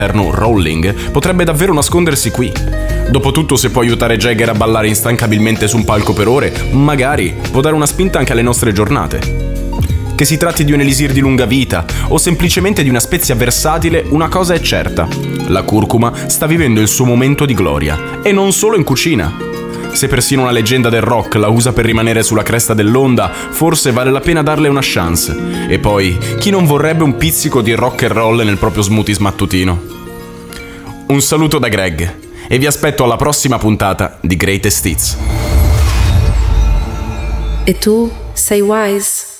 Rowling potrebbe davvero nascondersi qui. Dopotutto, se può aiutare Jagger a ballare instancabilmente su un palco per ore, magari può dare una spinta anche alle nostre giornate. Che si tratti di un elisir di lunga vita o semplicemente di una spezia versatile, una cosa è certa: la curcuma sta vivendo il suo momento di gloria, e non solo in cucina. Se persino una leggenda del rock la usa per rimanere sulla cresta dell'onda, forse vale la pena darle una chance. E poi, chi non vorrebbe un pizzico di rock and roll nel proprio smoothie mattutino? Un saluto da Greg, e vi aspetto alla prossima puntata di Greatest Hits. E tu sei wise?